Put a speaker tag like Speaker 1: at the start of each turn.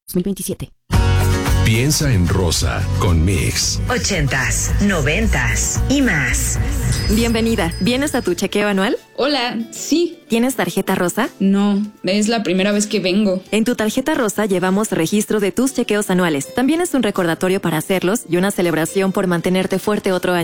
Speaker 1: 2027.
Speaker 2: Piensa en Rosa con Mix.
Speaker 3: 80s, 90s y más.
Speaker 4: Bienvenida. ¿Vienes a tu chequeo anual?
Speaker 5: Hola, sí.
Speaker 4: ¿Tienes tarjeta rosa?
Speaker 5: No, es la primera vez que vengo.
Speaker 4: En tu tarjeta rosa llevamos registro de tus chequeos anuales. También es un recordatorio para hacerlos y una celebración por mantenerte fuerte otro año.